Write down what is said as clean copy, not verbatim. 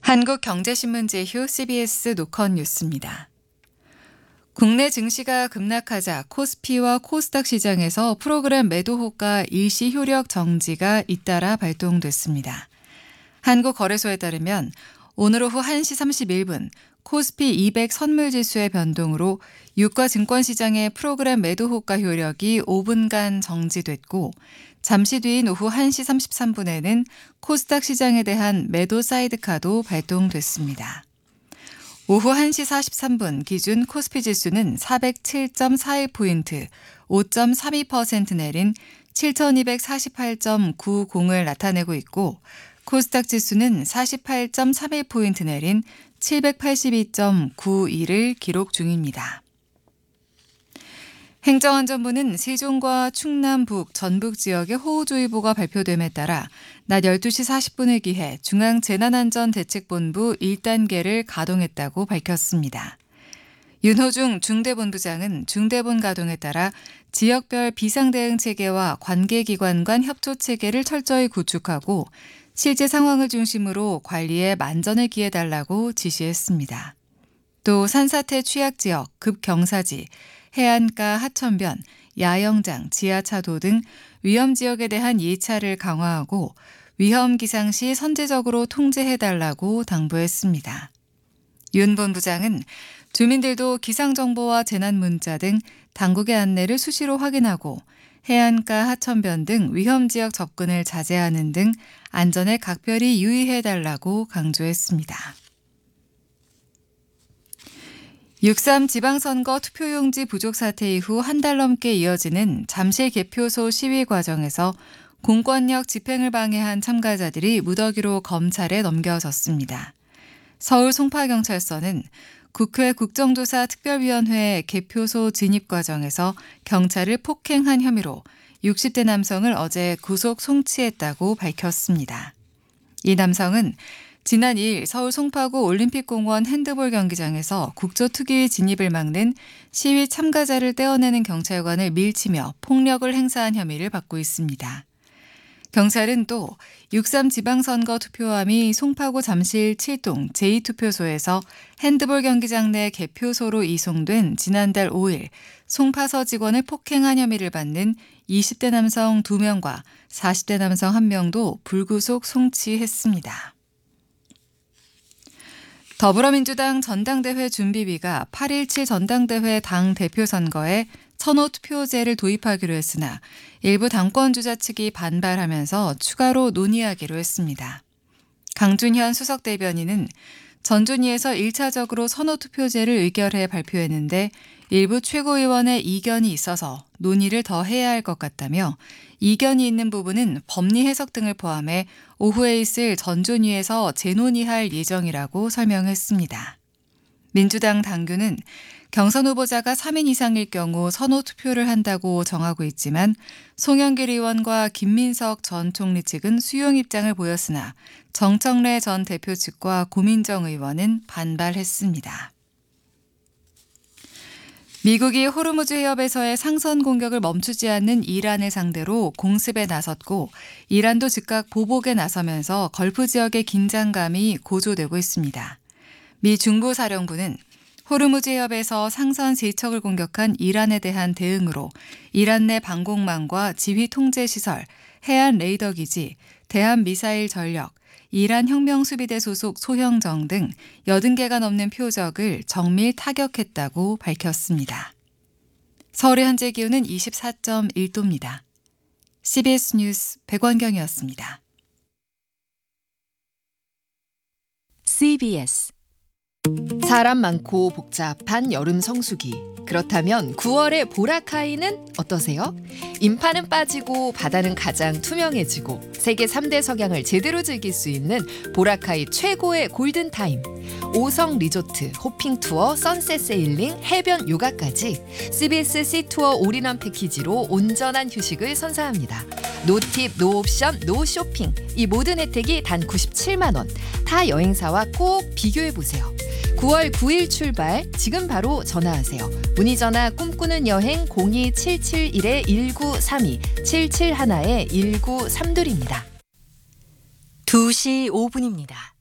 한국경제신문 제휴 CBS 노컷 뉴스입니다. 국내 증시가 급락하자 코스피와 코스닥 시장에서 프로그램 매도 호가 일시 효력 정지가 잇따라 발동됐습니다. 한국거래소에 따르면 오늘 오후 1시 31분 코스피 200 선물지수의 변동으로 유가 증권시장의 프로그램 매도 호가 효력이 5분간 정지됐고 잠시 뒤인 오후 1시 33분에는 코스닥 시장에 대한 매도 사이드카도 발동됐습니다. 오후 1시 43분 기준 코스피 지수는 407.41포인트, 5.32% 내린 7,248.90을 나타내고 있고 코스닥 지수는 48.31포인트 내린 782.92를 기록 중입니다. 행정안전부는 세종과 충남 북, 전북 지역에 호우주의보가 발표됨에 따라 낮 12시 40분에 기해 중앙재난안전대책본부 1단계를 가동했다고 밝혔습니다. 윤호중 중대본부장은 중대본 가동에 따라 지역별 비상대응체계와 관계기관 간 협조체계를 철저히 구축하고 실제 상황을 중심으로 관리에 만전을 기해달라고 지시했습니다. 또 산사태 취약지역, 급경사지, 해안가 하천변, 야영장, 지하차도 등 위험지역에 대한 예찰을 강화하고 위험 기상 시 선제적으로 통제해달라고 당부했습니다. 윤 본부장은 주민들도 기상정보와 재난문자 등 당국의 안내를 수시로 확인하고 해안가 하천변 등 위험지역 접근을 자제하는 등 안전에 각별히 유의해달라고 강조했습니다. 6.3 지방선거 투표용지 부족 사태 이후 한 달 넘게 이어지는 잠실 개표소 시위 과정에서 공권력 집행을 방해한 참가자들이 무더기로 검찰에 넘겨졌습니다. 서울 송파경찰서는 국회 국정조사 특별위원회 개표소 진입 과정에서 경찰을 폭행한 혐의로 60대 남성을 어제 구속 송치했다고 밝혔습니다. 이 남성은 지난 2일 서울 송파구 올림픽공원 핸드볼 경기장에서 국조특위 진입을 막는 시위 참가자를 떼어내는 경찰관을 밀치며 폭력을 행사한 혐의를 받고 있습니다. 경찰은 또 6.3 지방선거 투표함이 송파구 잠실 7동 제2투표소에서 핸드볼 경기장 내 개표소로 이송된 지난달 5일 송파서 직원을 폭행한 혐의를 받는 20대 남성 2명과 40대 남성 1명도 불구속 송치했습니다. 더불어민주당 전당대회 준비위가 8.17 전당대회 당 대표 선거에 선호 투표제를 도입하기로 했으나 일부 당권 주자 측이 반발하면서 추가로 논의하기로 했습니다. 강준현 수석 대변인은 전준위에서 1차적으로 선호 투표제를 의결해 발표했는데 일부 최고위원의 이견이 있어서 논의를 더 해야 할 것 같다며 이견이 있는 부분은 법리 해석 등을 포함해 오후에 있을 전준위에서 재논의할 예정이라고 설명했습니다. 민주당 당규는 경선 후보자가 3인 이상일 경우 선호 투표를 한다고 정하고 있지만 송영길 의원과 김민석 전 총리 측은 수용 입장을 보였으나 정청래 전 대표 측과 고민정 의원은 반발했습니다. 미국이 호르무즈 해협에서의 상선 공격을 멈추지 않는 이란을 상대로 공습에 나섰고 이란도 즉각 보복에 나서면서 걸프 지역의 긴장감이 고조되고 있습니다. 미 중부사령부는 호르무즈 해협에서 상선 3척을 공격한 이란에 대한 대응으로 이란 내 방공망과 지휘 통제 시설, 해안 레이더 기지, 대한 미사일 전력, 이란 혁명수비대 소속 소형정 등 80개가 넘는 표적을 정밀 타격했다고 밝혔습니다. 서울의 현재 기온은 24.1도입니다. CBS 뉴스 백원경이었습니다. CBS 사람 많고 복잡한 여름 성수기. 그렇다면 9월의 보라카이는 어떠세요? 인파는 빠지고 바다는 가장 투명해지고 세계 3대 석양을 제대로 즐길 수 있는 보라카이 최고의 골든타임. 5성 리조트, 호핑 투어, 선셋 세일링, 해변 요가까지 CBS 시투어 올인원 패키지로 온전한 휴식을 선사합니다. 노팁, 노옵션, 노쇼핑. 이 모든 혜택이 단 97만 원. 타 여행사와 꼭 비교해보세요. 9월 9일 출발, 지금 바로 전화하세요. 문의전화 꿈꾸는 여행 02771-1932, 771-1932입니다. 2시 5분입니다.